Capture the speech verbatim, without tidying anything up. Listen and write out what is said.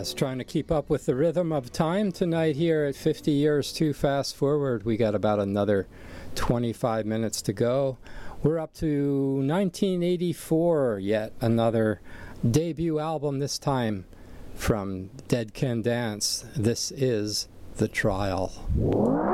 Yes, trying to keep up with the rhythm of time tonight here at fifty Years Too Fast Forward. We got about another twenty-five minutes to go. We're up to nineteen eighty-four, yet another debut album, this time from Dead Can Dance. This is The Trial.